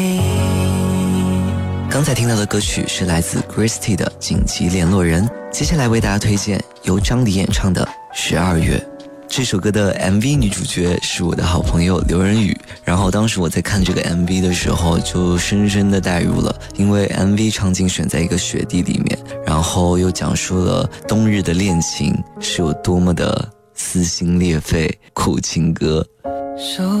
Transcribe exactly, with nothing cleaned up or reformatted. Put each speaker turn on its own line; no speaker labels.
刚才听到的歌曲是来自 Christy 的紧急联络人，接下来为大家推荐由张黎演唱的十二月。这首歌的 M V 女主角是我的好朋友刘仁宇，然后当时我在看这个 M V 的时候就深深的带入了，因为 M V 场景选在一个雪地里面，然后又讲述了冬日的恋情是有多么的撕心裂肺苦情歌。
手